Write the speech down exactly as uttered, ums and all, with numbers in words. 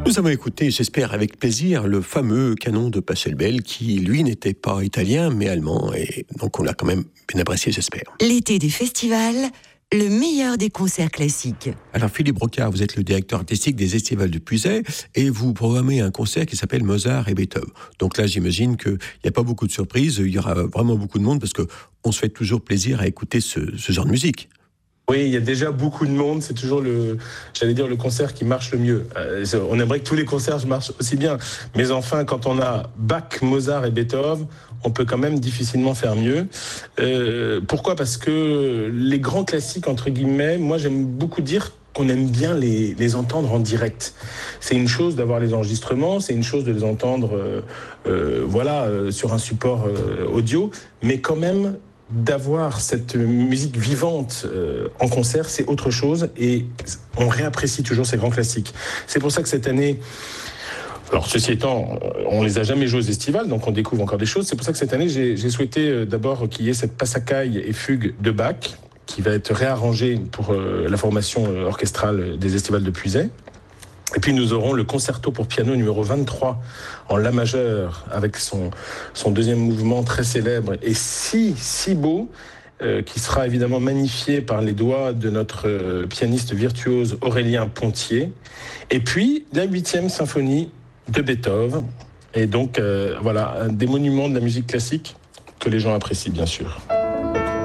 Nous avons écouté, j'espère avec plaisir, le fameux canon de Pachelbel qui, lui, n'était pas italien, mais allemand. Et donc, on l'a quand même bien apprécié, j'espère. L'été des festivals, le meilleur des concerts classiques. Alors, Philippe Brocard, vous êtes le directeur artistique des Estivales du Puisaye et vous programmez un concert qui s'appelle Mozart et Beethoven. Donc là, j'imagine qu'il n'y a pas beaucoup de surprises. Il y aura vraiment beaucoup de monde parce qu'on se fait toujours plaisir à écouter ce, ce genre de musique. Oui, il y a déjà beaucoup de monde. C'est toujours le, j'allais dire, le concert qui marche le mieux. Euh, on aimerait que tous les concerts marchent aussi bien. Mais enfin, quand on a Bach, Mozart et Beethoven, on peut quand même difficilement faire mieux. Euh, pourquoi ? Parce que les grands classiques, entre guillemets, moi j'aime beaucoup dire qu'on aime bien les, les entendre en direct. C'est une chose d'avoir les enregistrements, c'est une chose de les entendre euh, euh, voilà, euh, sur un support euh, audio, mais quand même d'avoir cette musique vivante euh, en concert, c'est autre chose et on réapprécie toujours ces grands classiques. C'est pour ça que cette année, alors ceci étant, on les a jamais joués aux estivales, donc on découvre encore des choses. C'est pour ça que cette année, j'ai, j'ai souhaité euh, d'abord qu'il y ait cette Passacaille et fugue de Bach qui va être réarrangée pour euh, la formation euh, orchestrale des estivales de Puisaye. Et puis nous aurons le concerto pour piano numéro vingt-trois en la majeur avec son, son deuxième mouvement très célèbre et si, si beau, euh, qui sera évidemment magnifié par les doigts de notre euh, pianiste virtuose Aurélien Pontier. Et puis la huitième symphonie de Beethoven. Et donc euh, voilà, un des monuments de la musique classique que les gens apprécient bien sûr.